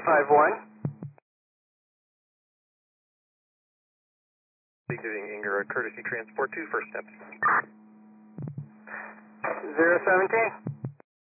951. Exiting Inger, courtesy transport 2, first steps. 017.